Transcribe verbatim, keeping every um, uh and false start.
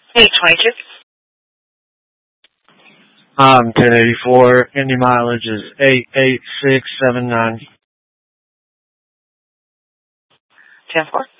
eight twenty-two. Um, ten eighty-four. Indy mileage is eight eight six seven nine. ten four.